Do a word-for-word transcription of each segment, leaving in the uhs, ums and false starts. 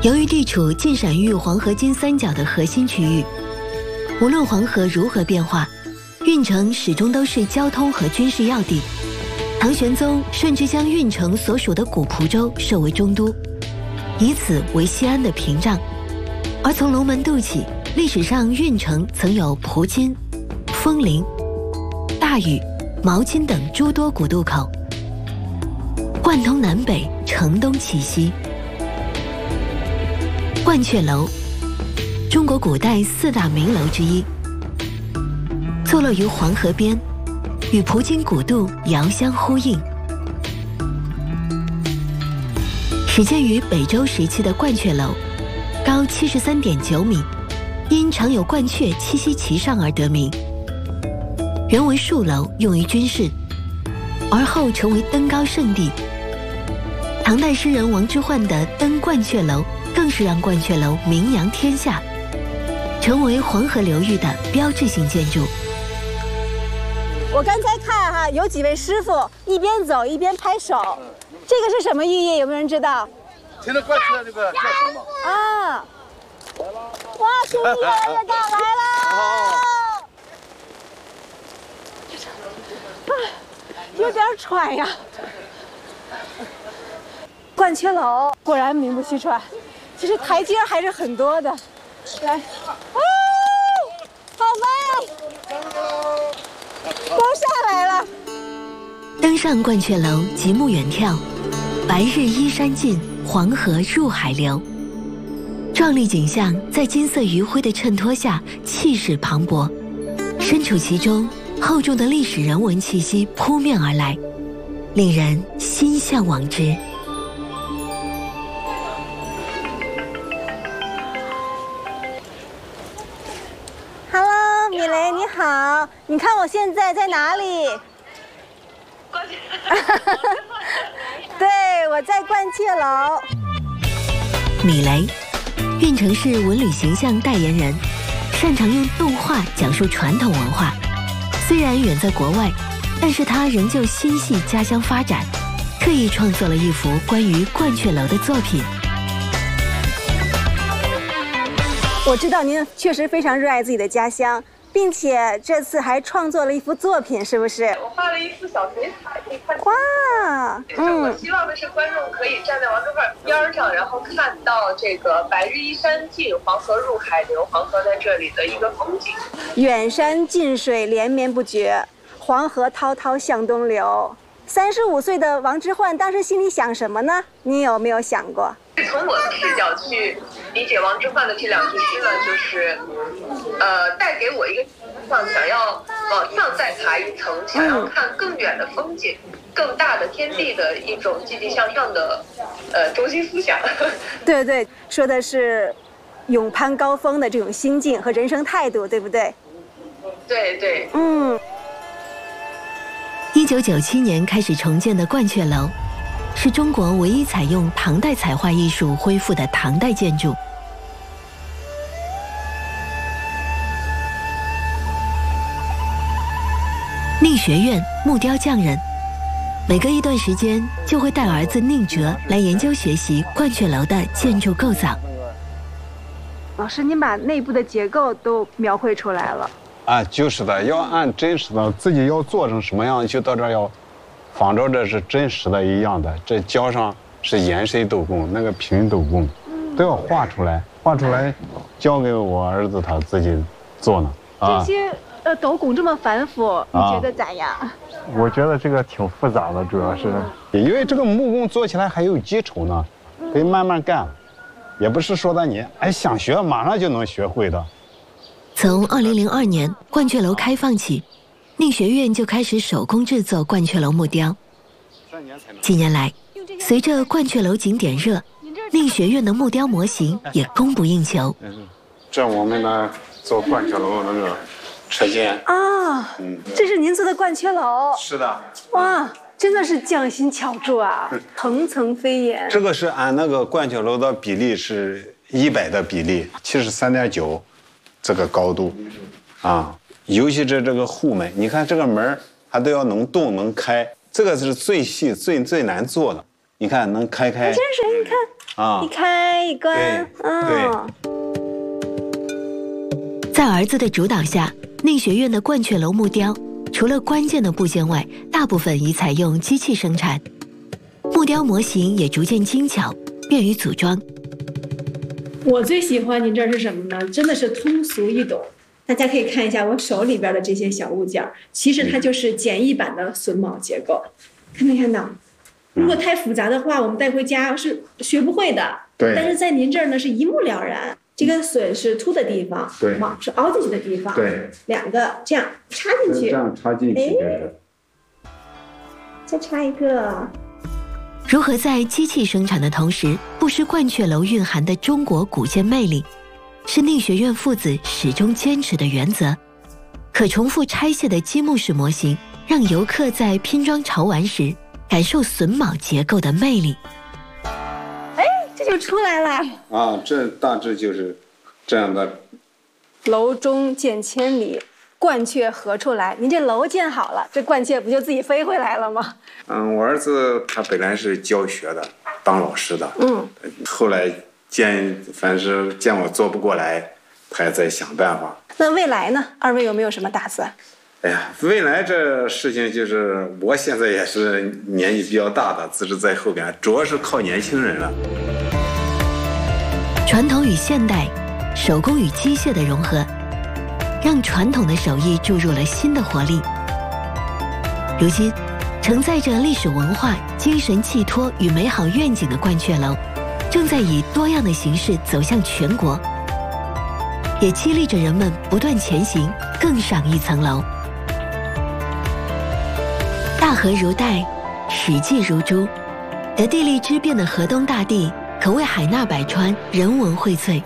由于地处晋陕豫黄河金三角的核心区域，无论黄河如何变化，运城始终都是交通和军事要地。唐玄宗甚至将运城所属的古蒲州设为中都，以此为西安的屏障。而从龙门渡起，历史上运城曾有蒲津、枫林、大禹、毛津等诸多古渡口，贯通南北，城东气息。鹳雀楼，中国古代四大名楼之一，坐落于黄河边，与蒲津古渡遥相呼应。始建于北周时期的鹳雀楼，高七十三点九米，因常有鹳雀栖息其上而得名。原为戍楼，用于军事，而后成为登高圣地。唐代诗人王之涣的《登鹳雀楼》更是让鹳雀楼名扬天下，成为黄河流域的标志性建筑。 我刚才看哈，有几位师傅一边走一边拍手，这个是什么寓意？有没有人知道？ 听着鹳雀这个叫声吗？ 啊！哇，天气越来越大，来了！啊，有点喘呀。鹳雀楼果然名不虚传，其实台阶还是很多的。来，哦，好棒呀！都下来了。 登上鹳雀楼，极目远眺，白日依山尽，黄河入海流。壮丽景象在金色余晖的衬托下，气势磅礴。身处其中，厚重的历史人文气息扑面而来，令人心向往之。 Hello， 米雷你好，你看我现在在哪里？对，我在鹳雀楼。 米雷，运城市文旅形象代言人，擅长用动画讲述传统文化。虽然远在国外，但是他仍旧心系家乡发展，特意创作了一幅关于鹳雀楼的作品。 我知道您确实非常热爱自己的家乡，并且这次还创作了一幅作品，是不是？ 我画了一幅小水彩，可以看。 哇， 嗯，我希望的是观众可以站在王之涣边上，然后看到这个白日依山尽，黄河入海流，黄河在这里的一个风景。 远山近水连绵不绝，黄河滔滔向东流。三十五岁的王之涣当时心里想什么呢？你有没有想过？ 从我的视角去理解王之涣的这两句诗呢，就是，呃，带给我一个想想要往上再爬一层，想要看更远的风景、更大的天地的一种积极向上的，呃，中心思想。 对对，说的是勇攀高峰的这种心境和人生态度，对不对？ 对对， 嗯。 一九九七年开始重建的鹳雀楼，是中国唯一采用唐代彩画艺术恢复的唐代建筑。宁学院木雕匠人，每隔一段时间就会带儿子宁哲来研究学习鹳雀楼的建筑构造。 老师，您把内部的结构都描绘出来了。 啊，就是的，要按真实的，自己要做成什么样，就到这儿要仿照这是真实的一样的。这胶上是延伸斗拱，那个平斗拱，都要画出来，画出来交给我儿子他自己做呢。 啊、这些呃斗拱这么繁复，你觉得咋样？啊、 我觉得这个挺复杂的，主要是因为这个木工做起来还有基础呢，得慢慢干，也不是说的你哎想学马上就能学会的。 从二零零二年鹳雀楼开放起，宁学院就开始手工制作鹳雀楼木雕。几年来，随着鹳雀楼景点热，宁学院的木雕模型也供不应求。 这我们的做鹳雀楼那个车间啊，嗯，这是您做的鹳雀楼？ 是的。 哇，真的是匠心巧铸啊，层层飞檐。 这个是按那个鹳雀楼的比例是一百的比例，七十三点九。这个高度，啊，尤其是这个户门，你看这个门它都要能动能开，这个是最细最最难做的。 你看能开开。 真是，你看啊，一开一关， 嗯。 在儿子的主导下，内学院的鹳雀楼木雕除了关键的部件外，大部分已采用机器生产，木雕模型也逐渐精巧，便于组装。 我最喜欢您这儿是什么呢？真的是通俗易懂。大家可以看一下我手里边的这些小物件，其实它就是简易版的榫卯结构，看没看到？如果太复杂的话，我们带回家是学不会的。 对。 但是在您这儿呢，是一目了然。这个榫是凸的地方， 对， 卯是凹进去的地方， 对， 两个这样插进去， 这样插进去， 哎，再插一个。 如何在机器生产的同时，不失鹳雀楼蕴含的中国古建魅力，是内学院父子始终坚持的原则。可重复拆卸的积木式模型，让游客在拼装潮玩时感受榫卯结构的魅力。 就出来了啊！这大致就是这样的。 楼中见千里，鹳雀何处来？您这楼建好了，这鹳雀不就自己飞回来了吗？ 嗯，我儿子他本来是教学的，当老师的。嗯。后来见，反正见我做不过来，他也在想办法。 那未来呢？二位有没有什么打算？ 哎呀，未来这事情就是，我现在也是年纪比较大的，资质在后边，主要是靠年轻人了。 传统与现代，手工与机械的融合，让传统的手艺注入了新的活力。如今，承载着历史文化、精神寄托与美好愿景的鹳雀楼，正在以多样的形式走向全国，也激励着人们不断前行，更上一层楼。大河如带，史记如珠，得地利之便的河东大地，可谓海纳百川，人文荟萃。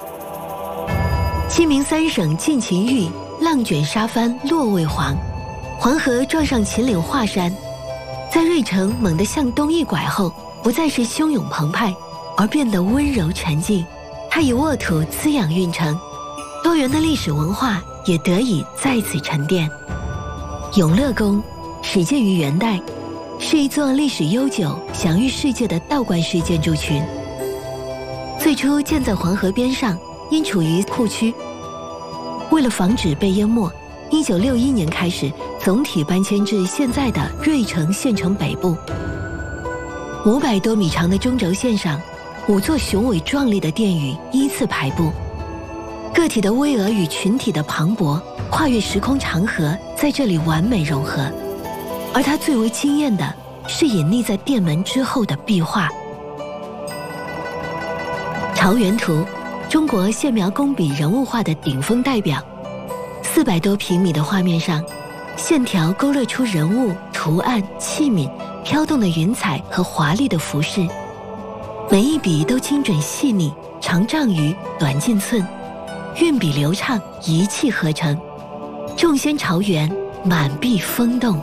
西明三省尽情域，浪卷沙帆落未黄。黄河撞上秦岭华山，在芮城猛地向东一拐后，不再是汹涌澎湃，而变得温柔沉静。它以沃土滋养运城，多元的历史文化也得以在此沉淀。永乐宫始建于元代，是一座历史悠久、享誉世界的道观式建筑群。最初建在黄河边上，因处于库区，为了防止被淹没，一九六一年开始总体搬迁至现在的芮城县城北部。五百多米长的中轴线上，五座雄伟壮丽的殿宇依次排布，个体的巍峨与群体的磅礴，跨越时空长河，在这里完美融合。而它最为惊艳的是隐匿在殿门之后的壁画。潮原图，中国线描工笔人物画的顶峰代表。四百多平米的画面上，线条勾勒出人物、图案、器皿、飘动的云彩和华丽的服饰，每一笔都精准细腻，长丈余，短近寸，运笔流畅，一气呵成。众仙朝元，满壁风动。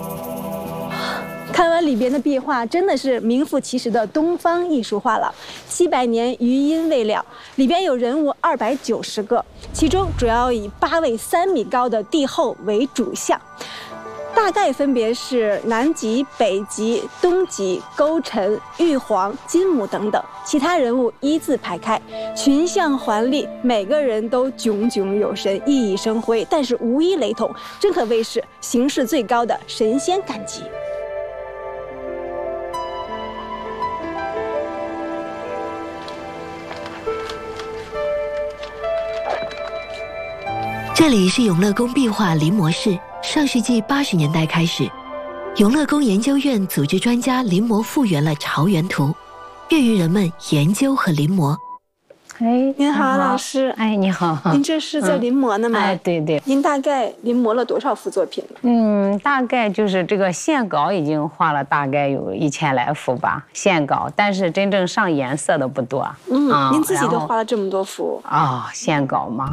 看完里边的壁画，真的是名副其实的东方艺术画了。七百年余音未了，里边有人物二百九十个，其中主要以八位三米高的帝后为主像，大概分别是南极、北极、东极、勾陈、玉皇、金母等等，其他人物依次排开，群像环立，每个人都炯炯有神，熠熠生辉，但是无一雷同，真可谓是形式最高的神仙赶集。 这里是永乐宫壁画临摹室。上世纪八十年代开始，永乐宫研究院组织专家临摹复原了潮原图，便于人们研究和临摹。 哎，您好，老师。 哎，你好。 您这是在临摹呢吗？ 嗯、哎，对对。 您大概临摹了多少幅作品呢？ 嗯，大概就是这个线稿已经画了大概有一千来幅吧，线稿，但是真正上颜色的不多。 嗯，嗯您自己都画了这么多幅啊、哦？线稿吗？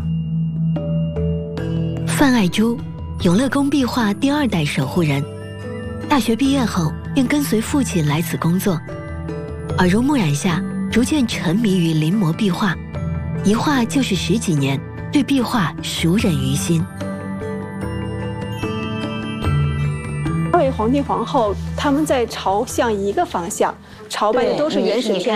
范爱珠，永乐宫壁画第二代守护人。大学毕业后便跟随父亲来此工作，耳濡目染下逐渐沉迷于临摹壁画，一画就是十几年，对壁画熟稔于心。 二位皇帝皇后他们在朝向一个方向，朝拜的都是元始天